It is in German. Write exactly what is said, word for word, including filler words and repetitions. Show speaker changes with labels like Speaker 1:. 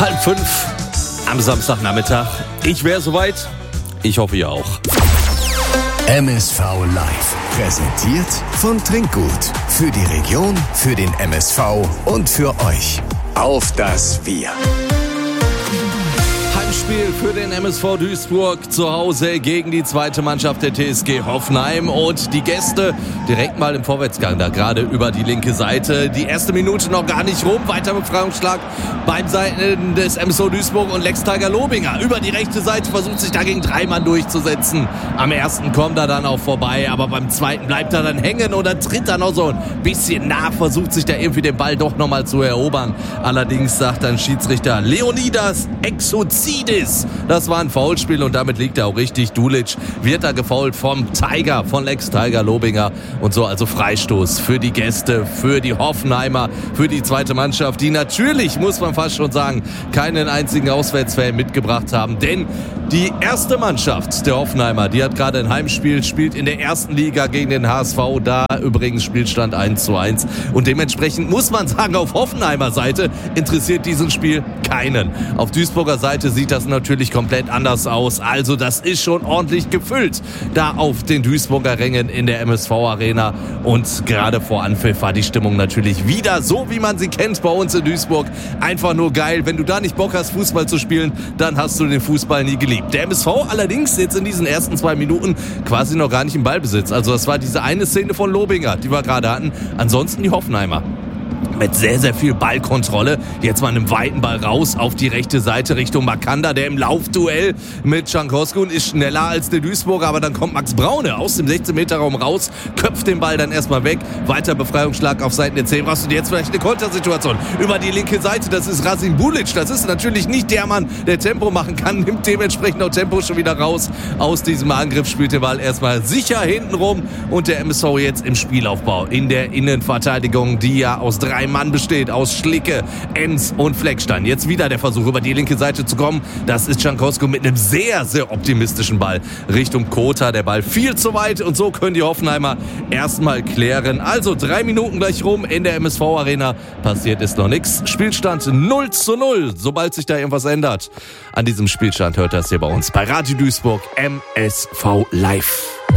Speaker 1: Halb fünf am Samstagnachmittag. Ich wäre soweit. Ich hoffe, ihr auch.
Speaker 2: M S V Live. Präsentiert von Trinkgut. Für die Region, für den M S V und für euch. Auf das Wir.
Speaker 1: Heimspiel für den M S V Duisburg zu Hause gegen die zweite Mannschaft der T S G Hoffenheim und die Gäste direkt mal im Vorwärtsgang da gerade über die linke Seite. Die erste Minute noch gar nicht rum. Weiter Befreiungsschlag beim Seiten des M S V Duisburg und Lex Tiger Lobinger. Über die rechte Seite versucht sich da gegen drei Mann durchzusetzen. Am ersten kommt er dann auch vorbei, aber beim zweiten bleibt er dann hängen oder tritt dann noch so ein bisschen nach, versucht sich da irgendwie den Ball doch nochmal zu erobern. Allerdings sagt dann Schiedsrichter Leonidas Exozidis, das war ein Foulspiel und damit liegt er auch richtig. Dulic wird da gefoult vom Tiger, von Lex Tiger Lobinger und so also Freistoß für die Gäste, für die Hoffenheimer, für die zweite Mannschaft, die natürlich, muss man fast schon sagen, keinen einzigen Auswärtsfan mitgebracht haben, denn die erste Mannschaft der Hoffenheimer, die hat gerade ein Heimspiel, spielt in der ersten Liga gegen den H S V, da übrigens Spielstand eins zu eins und dementsprechend muss man sagen, auf Hoffenheimer Seite interessiert dieses Spiel keinen. Auf Duisburger Seite sieht das natürlich komplett anders aus, also das ist schon ordentlich gefüllt da auf den Duisburger Rängen in der M S V Arena und gerade vor Anpfiff war die Stimmung natürlich wieder so, wie man sie kennt bei uns in Duisburg, einfach nur geil. Wenn du da nicht Bock hast, Fußball zu spielen, dann hast du den Fußball nie geliebt. Der M S V allerdings jetzt in diesen ersten zwei Minuten quasi noch gar nicht im Ballbesitz. Also das war diese eine Szene von Lobinger, die wir gerade hatten. Ansonsten die Hoffenheimer mit sehr, sehr viel Ballkontrolle. Jetzt mal einen weiten Ball raus auf die rechte Seite Richtung Makanda, der im Laufduell mit Jankowski ist schneller als der Duisburger, aber dann kommt Max Braune aus dem sechzehn Meter Raum raus, köpft den Ball dann erstmal weg, weiter Befreiungsschlag auf Seiten der Zebras und jetzt vielleicht eine Kontersituation über die linke Seite, das ist Rasim Bulic, das ist natürlich nicht der Mann, der Tempo machen kann, nimmt dementsprechend auch Tempo schon wieder raus aus diesem Angriff, spielt den Ball erstmal sicher hinten rum und der M S V jetzt im Spielaufbau in der Innenverteidigung, die ja aus drei Mann besteht, aus Schlicke, Enz und Fleckstein. Jetzt wieder der Versuch, über die linke Seite zu kommen. Das ist Jankowski mit einem sehr, sehr optimistischen Ball Richtung Kota. Der Ball viel zu weit und so können die Hoffenheimer erstmal klären. Also drei Minuten gleich rum in der M S V Arena. Passiert ist noch nichts. Spielstand null zu null. Sobald sich da irgendwas ändert, an diesem Spielstand hört das hier bei uns bei Radio Duisburg M S V Live.